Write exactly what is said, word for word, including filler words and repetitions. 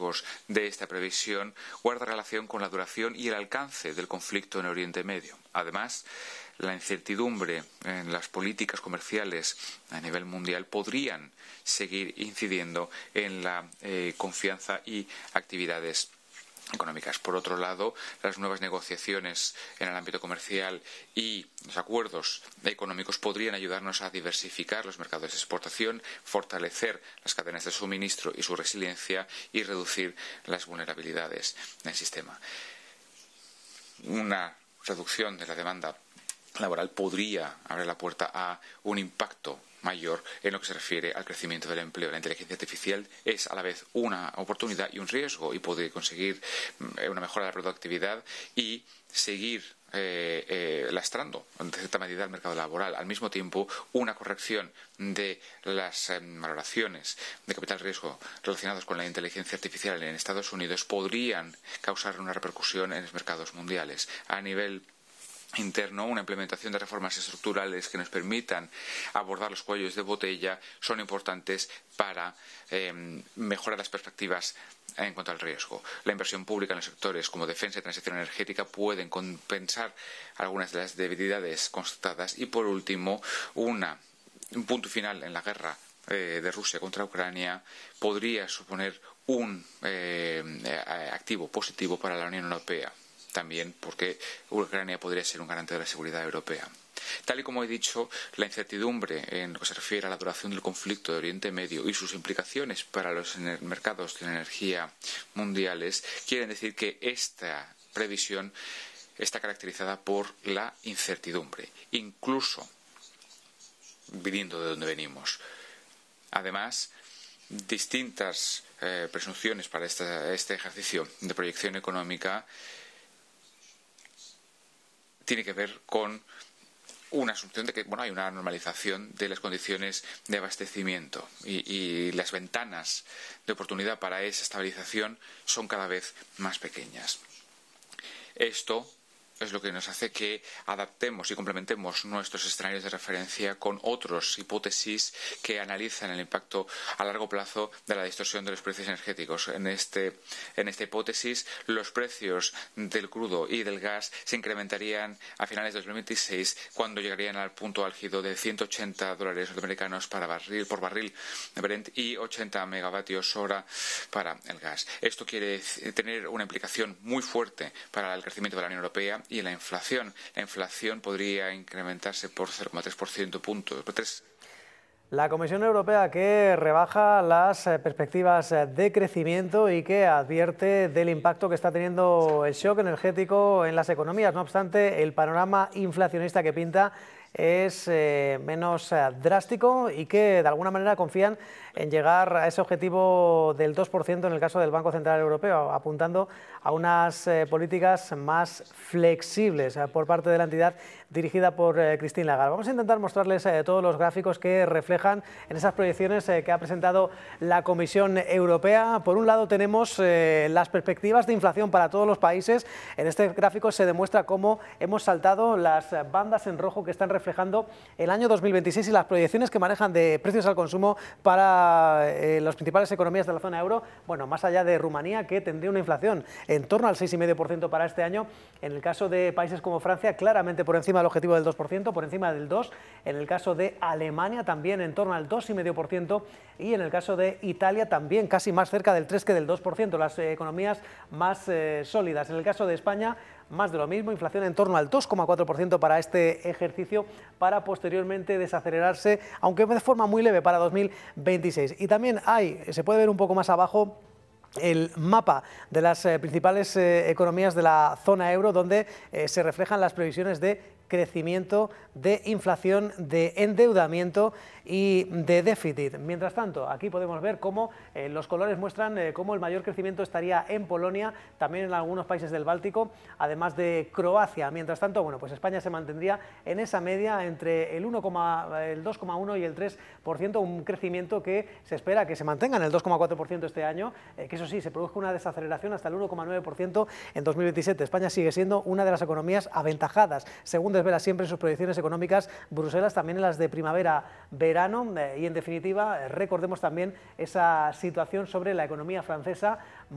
riesgos de esta previsión guarda relación con la duración y el alcance del conflicto en Oriente Medio. Además, la incertidumbre en las políticas comerciales a nivel mundial podrían seguir incidiendo en la eh, confianza y actividades económicas. Por otro lado, las nuevas negociaciones en el ámbito comercial y los acuerdos económicos podrían ayudarnos a diversificar los mercados de exportación, fortalecer las cadenas de suministro y su resiliencia y reducir las vulnerabilidades del sistema. Una reducción de la demanda laboral podría abrir la puerta a un impacto mayor en lo que se refiere al crecimiento del empleo. La inteligencia artificial es a la vez una oportunidad y un riesgo y puede conseguir una mejora de la productividad y seguir eh, eh, lastrando en cierta medida el mercado laboral. Al mismo tiempo, una corrección de las eh, valoraciones de capital riesgo relacionadas con la inteligencia artificial en Estados Unidos podrían causar una repercusión en los mercados mundiales. A nivel interno, una implementación de reformas estructurales que nos permitan abordar los cuellos de botella son importantes para eh, mejorar las perspectivas en cuanto al riesgo. La inversión pública en los sectores como defensa y transición energética pueden compensar algunas de las debilidades constatadas y, por último, una, un punto final en la guerra eh, de Rusia contra Ucrania podría suponer un eh, activo positivo para la Unión Europea. También porque Ucrania podría ser un garante de la seguridad europea. Tal y como he dicho, la incertidumbre en lo que se refiere a la duración del conflicto de Oriente Medio y sus implicaciones para los mercados de energía mundiales quieren decir que esta previsión está caracterizada por la incertidumbre, incluso viniendo de donde venimos. Además, distintas eh, presunciones para esta, este ejercicio de proyección económica tiene que ver con una asunción de que bueno, hay una normalización de las condiciones de abastecimiento y, y las ventanas de oportunidad para esa estabilización son cada vez más pequeñas. Esto es lo que nos hace que adaptemos y complementemos nuestros escenarios de referencia con otras hipótesis que analizan el impacto a largo plazo de la distorsión de los precios energéticos. En, este, en esta hipótesis, los precios del crudo y del gas se incrementarían a finales de dos mil veintiséis, cuando llegarían al punto álgido de ciento ochenta dólares norteamericanos para barril, por barril de Brent y ochenta megavatios hora para el gas. Esto quiere tener una implicación muy fuerte para el crecimiento de la Unión Europea y la inflación. La inflación podría incrementarse por cero coma tres por ciento puntos. La Comisión Europea que rebaja las perspectivas de crecimiento y que advierte del impacto que está teniendo el shock energético en las economías. No obstante, el panorama inflacionista que pinta es eh, menos eh, drástico y que de alguna manera confían en llegar a ese objetivo del dos por ciento en el caso del Banco Central Europeo, apuntando a unas eh, políticas más flexibles eh, por parte de la entidad dirigida por eh, Christine Lagarde. Vamos a intentar mostrarles eh, todos los gráficos que reflejan en esas proyecciones eh, que ha presentado la Comisión Europea. Por un lado tenemos eh, las perspectivas de inflación para todos los países. En este gráfico se demuestra cómo hemos saltado las bandas en rojo que están reflejando el año dos mil veintiséis y las proyecciones que manejan de precios al consumo para eh, las principales economías de la zona euro, bueno, más allá de Rumanía, que tendría una inflación en torno al seis coma cinco por ciento para este año. En el caso de países como Francia, claramente por encima del objetivo del dos por ciento, por encima del dos por ciento. En el caso de Alemania, también en torno al dos coma cinco por ciento. Y en el caso de Italia, también casi más cerca del tres por ciento que del dos por ciento, las eh, economías más eh, sólidas. En el caso de España, más de lo mismo, inflación en torno al dos coma cuatro por ciento para este ejercicio, para posteriormente desacelerarse, aunque de forma muy leve, para dos mil veintiséis. Y también hay, se puede ver un poco más abajo, el mapa de las eh, principales eh, economías de la zona euro, donde eh, se reflejan las previsiones de crecimiento, de inflación, de endeudamiento y de déficit. Mientras tanto, aquí podemos ver cómo eh, los colores muestran eh, cómo el mayor crecimiento estaría en Polonia, también en algunos países del Báltico, además de Croacia. Mientras tanto, bueno, pues España se mantendría en esa media entre el, uno, el dos coma uno y el tres por ciento, un crecimiento que se espera que se mantenga en el dos coma cuatro por ciento este año, eh, que eso sí, se produzca una desaceleración hasta el uno coma nueve por ciento en dos mil veintisiete. España sigue siendo una de las economías aventajadas, según desvela siempre en sus proyecciones económicas Bruselas, también en las de primavera-verano, eh, y en definitiva, eh, recordemos también esa situación sobre la economía francesa